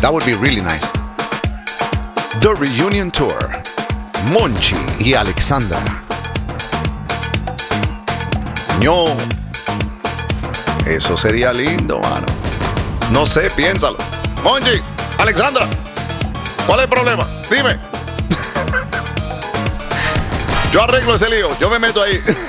That would be really nice. The Reunion Tour. Monchi y Alexandra. No. Eso sería lindo, mano. No sé, piénsalo. Monchi, Alexandra, ¿cuál es el problema? Dime. Yo arreglo ese lío, yo me meto ahí.